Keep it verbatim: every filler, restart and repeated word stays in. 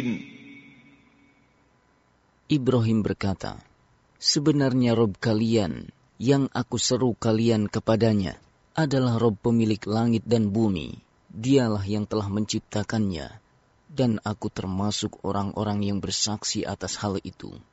Ibrahim berkata, sebenarnya Rob kalian yang aku seru kalian kepadanya adalah Rob pemilik langit dan bumi. Dialah yang telah menciptakannya, dan aku termasuk orang-orang yang bersaksi atas hal itu.